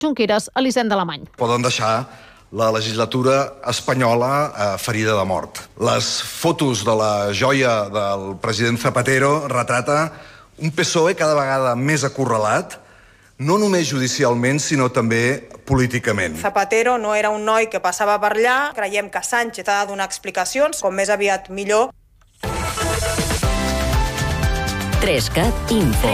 Junqueras, Elisenda Alemany. Poden deixar la legislatura espanyola ferida de mort. Les fotos de la joia del president Zapatero retrata un PSOE cada vegada més acorralat, no només judicialment, sinó també políticament. Zapatero no era un noi que passava per allà. Creiem que Sánchez ha de donar explicacions, com més aviat millor. 3CAT Info.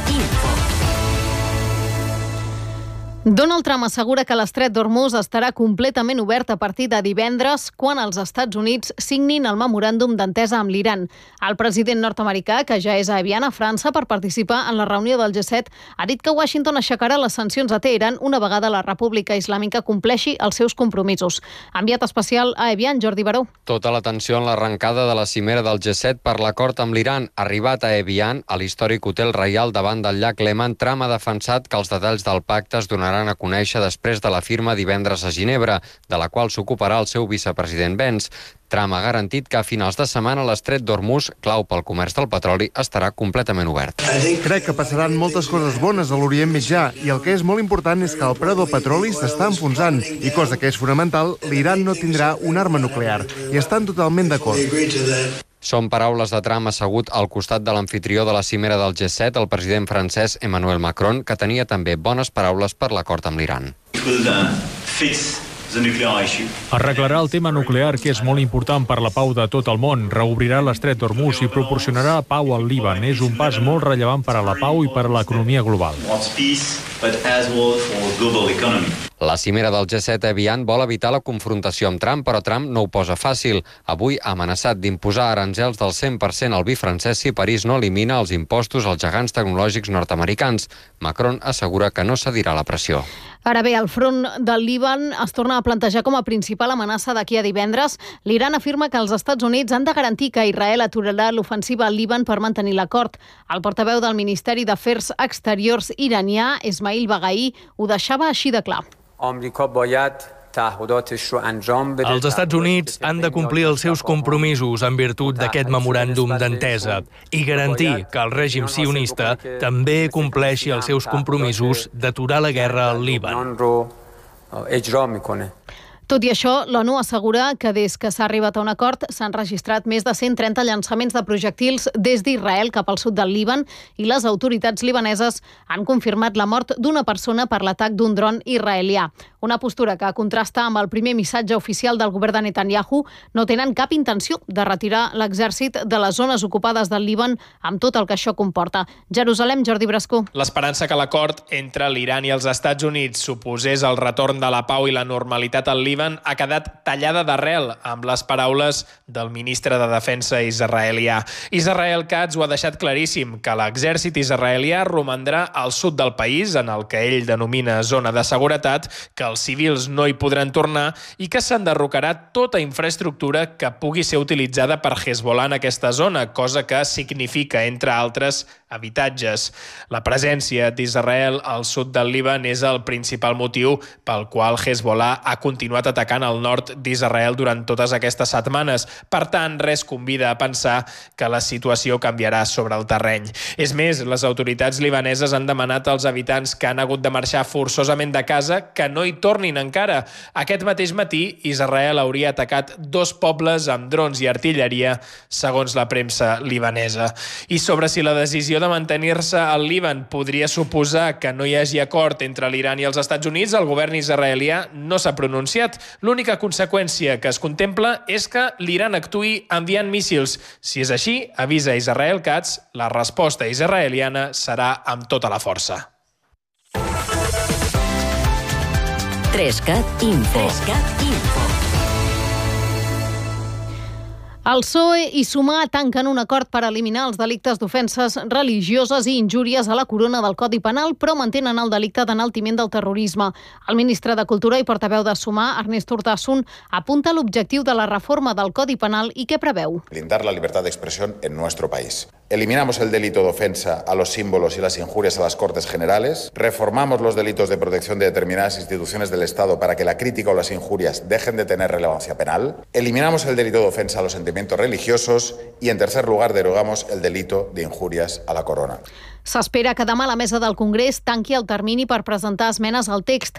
Donald Trump assegura que l'estret d'Hormuz estarà completament obert a partir de divendres quan els Estats Units signin el memoràndum d'entesa amb l'Iran. El president nord-americà, que ja és a Evian, a França, per participar en la reunió del G7, ha dit que Washington aixecarà les sancions a Teheran una vegada la República Islàmica compleixi els seus compromisos. Enviat especial a Evian, Jordi Baró. Tota l'atenció en l'arrencada de la cimera del G7 per l'acord amb l'Iran. Arribat a Evian, a l'històric hotel reial davant del llac Léman, Trump ha defensat que els detalls del pacte es donaran a conèixer després de la firma divendres a Ginebra, de la qual s'ocuparà el seu vicepresident Vance. Trump ha garantit que a finals de setmana l'estret d'Hormuz, clau pel comerç del petroli, estarà completament obert. Crec que passaran moltes coses bones a l'Orient Mitjà i el que és molt important és que el preu del petroli s'està enfonsant i, cosa que és fonamental, l'Iran no tindrà una arma nuclear i estan totalment d'acord. Són paraules de Trump assegut al costat de l'amfitrió de la cimera del G7, el president francès Emmanuel Macron, que tenia també bones paraules per l'acord amb l'Iran. Arreglarà el tema nuclear, que és molt important per la pau de tot el món. Reobrirà l'estret d'Hormuz i proporcionarà pau al Líban. És un pas molt rellevant per a la pau i per a l'economia global. La cimera del G7 a Evian vol evitar la confrontació amb Trump, però Trump no ho posa fàcil. Avui ha amenaçat d'imposar aranzels del 100% al vi francès si París no elimina els impostos als gegants tecnològics nord-americans. Macron assegura que no cedirà la pressió. Ara bé, el front del Líban es torna a plantejar com a principal amenaça d'aquí a divendres. L'Iran afirma que els Estats Units han de garantir que Israel aturarà l'ofensiva al Líban per mantenir l'acord. El portaveu del Ministeri d'Afers Exteriors iranià, Esmail Baghai, ho deixava així de clar. Els Estats Units han de complir els seus compromisos en virtut d'aquest memoràndum d'entesa i garantir que el règim sionista també compleixi els seus compromisos d'aturar la guerra al Líban. Tot i això, l'ONU assegura que des que s'ha arribat a un acord s'han registrat més de 130 llançaments de projectils des d'Israel cap al sud del Líban i les autoritats libaneses han confirmat la mort d'una persona per l'atac d'un dron israelià. Una postura que contrasta amb el primer missatge oficial del govern de Netanyahu. No tenen cap intenció de retirar l'exèrcit de les zones ocupades del Líban amb tot el que això comporta. Jerusalem, Jordi Brascó. L'esperança que l'acord entre l'Iran i els Estats Units suposés el retorn de la pau i la normalitat al Líban ha quedat tallada d'arrel amb les paraules del ministre de Defensa israelià. Israel Katz ho ha deixat claríssim, que l'exèrcit israelià romandrà al sud del país, en el que ell denomina zona de seguretat, que els civils no hi podran tornar i que s'enderrocarà tota infraestructura que pugui ser utilitzada per Hezbollah en aquesta zona, cosa que significa, entre altres, habitatges. La presència d'Israel al sud del Líban és el principal motiu pel qual Hezbollah ha continuat atacant al nord d'Israel durant totes aquestes setmanes. Per tant, res convida a pensar que la situació canviarà sobre el terreny. És més, les autoritats libaneses han demanat als habitants que han hagut de marxar forçosament de casa que no hi tornin encara. Aquest mateix matí, Israel hauria atacat 2 pobles amb drons i artilleria, segons la premsa libanesa. I sobre si la decisió de mantenir-se al Líban podria suposar que no hi hagi acord entre l'Iran i els Estats Units, el govern israelià no s'ha pronunciat. L'única conseqüència que es contempla és que l'Iran actuï enviant míssils. Si és així, avisa Israel Katz, la resposta israeliana serà amb tota la força. 3CAT Info. El PSOE i Sumar tanquen un acord per eliminar els delictes d'ofenses religioses i injúries a la corona del Codi Penal, però mantenen el delicte d'enaltiment del terrorisme. El ministre de Cultura i portaveu de Sumar, Ernest Urtasun, apunta l'objectiu de la reforma del Codi Penal i què preveu. Blindar la libertad de expresión en nuestro país. Eliminamos el delito de ofensa a los símbolos y las injurias a las Cortes Generales. Reformamos los delitos de protección de determinadas instituciones del Estado para que la crítica o las injurias dejen de tener relevancia penal. Eliminamos el delito de ofensa a los sentimientos religiosos y, en tercer lugar, derogamos el delito de injurias a la corona. S'espera que demà la mesa del Congrés tanqui el termini per presentar esmenes al text.